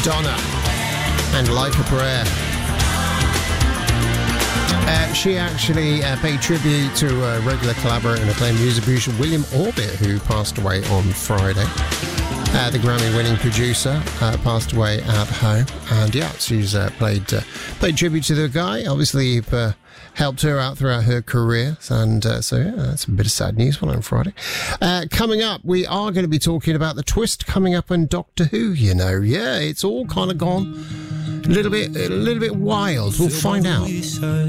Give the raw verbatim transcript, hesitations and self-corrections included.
Donna and Like a Prayer. Uh, she actually uh, paid tribute to a regular collaborator and acclaimed music producer William Orbit, who passed away on Friday. Uh, the Grammy-winning producer uh, passed away at home, and yeah, she's uh, played uh, played tribute to the guy. Obviously, uh, helped her out throughout her career, and uh, so yeah, that's a bit of sad news on Friday. Uh, coming up, we are going to be talking about the twist coming up on Doctor Who. You know, yeah, it's all kind of gone a little bit, a little bit wild. We'll find out.